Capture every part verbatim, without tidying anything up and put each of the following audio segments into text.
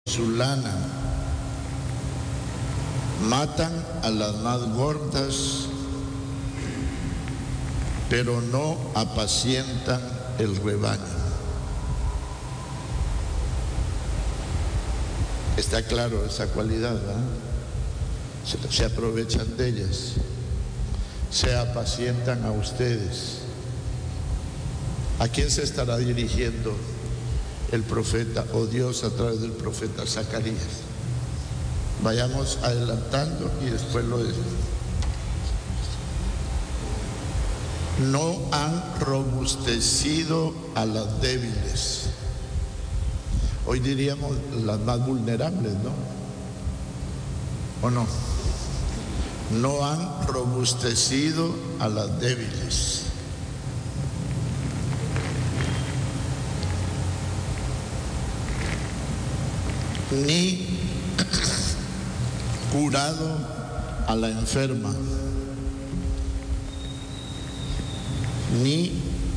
su lana, matan a las más gordas, pero no apacientan el rebaño. Está claro esa cualidad, ¿verdad? Se, se aprovechan de ellas, se apacientan a ustedes. ¿A quién se estará dirigiendo el profeta o Dios a través del profeta Zacarías? Vayamos adelantando y después lo decimos. No han robustecido a las débiles. Hoy diríamos las más vulnerables, ¿no? ¿O no? No han robustecido a las débiles. Ni curado a la enferma, ni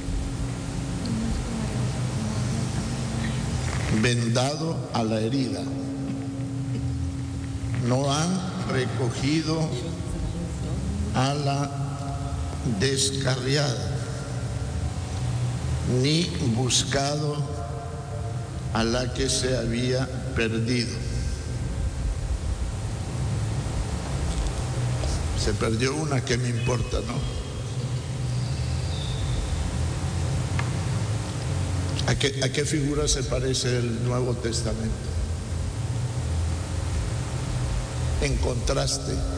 vendado a la herida. No han recogido a la descarriada, ni buscado a la que se había perdido. Se perdió una, ¿qué me importa, no? ¿A qué, a qué figura se parece el Nuevo Testamento? En contraste